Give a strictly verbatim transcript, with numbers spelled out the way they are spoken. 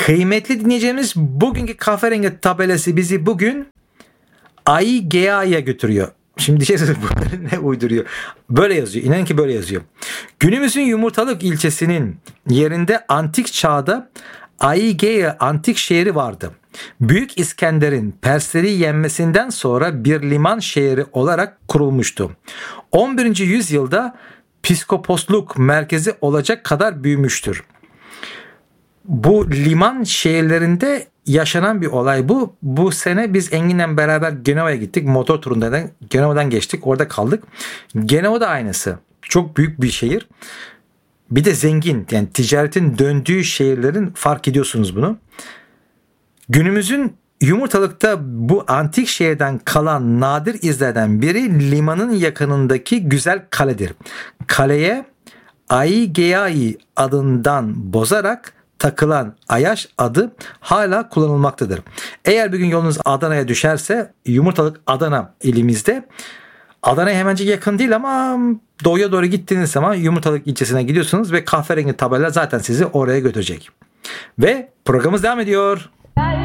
Kıymetli dinleyeceğimiz, bugünkü kahverengi tabelası bizi bugün Aigea'ya götürüyor. Şimdi diyeceksiniz bu ne uyduruyor. Böyle yazıyor. İnanın ki böyle yazıyor. Günümüzün Yumurtalık ilçesinin yerinde antik çağda Aigea antik şehri vardı. Büyük İskender'in Persleri yenmesinden sonra bir liman şehri olarak kurulmuştu. on birinci yüzyılda piskoposluk merkezi olacak kadar büyümüştür. Bu liman şehirlerinde yaşanan bir olay bu. Bu sene biz Engin'le beraber Genova'ya gittik. Motor turundan Genova'dan geçtik. Orada kaldık. Genova da aynısı. Çok büyük bir şehir. Bir de zengin. Yani ticaretin döndüğü şehirlerin fark ediyorsunuz bunu. Günümüzün Yumurtalık'ta bu antik şehirden kalan nadir izlerden biri limanın yakınındaki güzel kaledir. Kaleye Aigeai adından bozarak takılan Ayaş adı hala kullanılmaktadır. Eğer bir gün yolunuz Adana'ya düşerse, Yumurtalık Adana ilimizde. Adana'ya hemencik yakın değil ama doğuya doğru gittiğiniz zaman Yumurtalık ilçesine gidiyorsunuz ve kahverengi tabela zaten sizi oraya götürecek. Ve programımız devam ediyor.